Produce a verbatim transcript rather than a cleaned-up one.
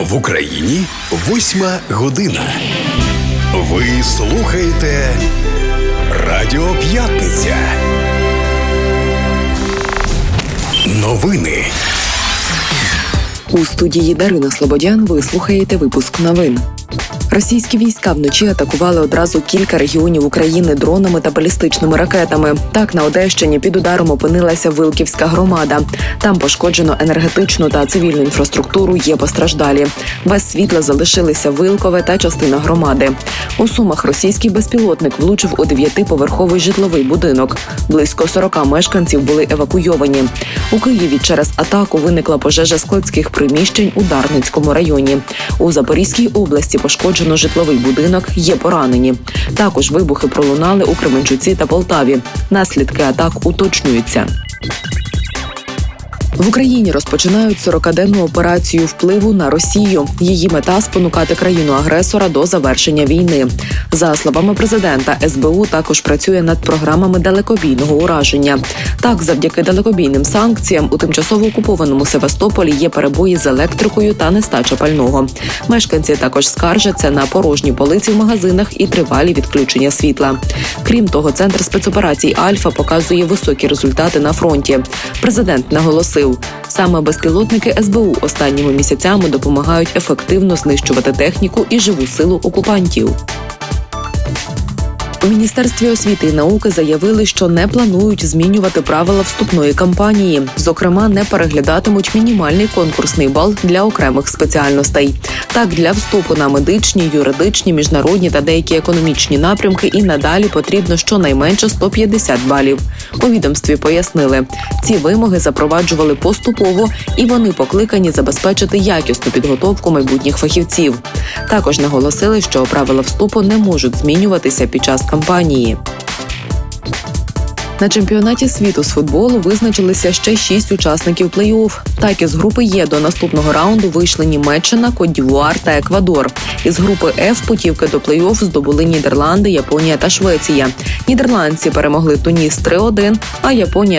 В Україні восьма година. Ви слухаєте Радіо П'ятниця. Новини. У студії Дарина Слободян ви слухаєте випуск новин. Російські війська вночі атакували одразу кілька регіонів України дронами та балістичними ракетами. Так, на Одещині під ударом опинилася Вилківська громада. Там пошкоджено енергетичну та цивільну інфраструктуру, є постраждалі. Без світла залишилися Вилкове та частина громади. У Сумах російський безпілотник влучив у дев'ятиповерховий житловий будинок. Близько сорока мешканців були евакуйовані. У Києві через атаку виникла пожежа складських приміщень у Дарницькому районі. У Запорізькій області пошкоджено житловий будинок, є поранені. Також вибухи пролунали у Кременчуці та Полтаві. Наслідки атак уточнюються. В Україні розпочинають сорокаденну операцію впливу на Росію. Її мета – спонукати країну-агресора до завершення війни. За словами президента, ес бе у також працює над програмами далекобійного ураження. Так, завдяки далекобійним санкціям у тимчасово окупованому Севастополі є перебої з електрикою та нестача пального. Мешканці також скаржаться на порожні полиці в магазинах і тривалі відключення світла. Крім того, Центр спецоперацій «Альфа» показує високі результати на фронті. Президент наголосив, саме безпілотники ес бе у останніми місяцями допомагають ефективно знищувати техніку і живу силу окупантів. У Міністерстві освіти і науки заявили, що не планують змінювати правила вступної кампанії. Зокрема, не переглядатимуть мінімальний конкурсний бал для окремих спеціальностей. Так, для вступу на медичні, юридичні, міжнародні та деякі економічні напрямки і надалі потрібно щонайменше сто п'ятдесят балів. У відомстві пояснили, ці вимоги запроваджували поступово і вони покликані забезпечити якісну підготовку майбутніх фахівців. Також наголосили, що правила вступу не можуть змінюватися під час кампанії. На чемпіонаті світу з футболу визначилися ще шість учасників плей-офф. Так, із групи Е до наступного раунду вийшли Німеччина, Кот-д'Івуар та Еквадор. Із групи Ф путівки до плей-офф здобули Нідерланди, Японія та Швеція. Нідерландці перемогли Туніс три один, а Японія